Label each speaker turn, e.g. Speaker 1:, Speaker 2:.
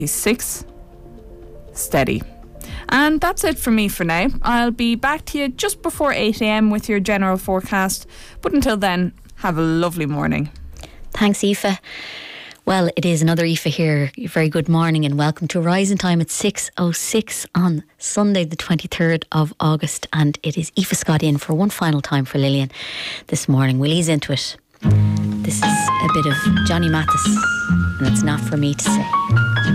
Speaker 1: 6. Steady. And that's it from me for now. I'll be back to you just before 8 a.m. with your general forecast. But until then, have a lovely morning.
Speaker 2: Thanks, Aoife. Well, it is another Aoife here. Very good morning and welcome to Rising Time at 6:06 on Sunday the 23rd of August. And it is Aoife Scott in for one final time for Lillian this morning. We'll ease into it. This is a bit of Johnny Mathis, and it's Not For Me To Say.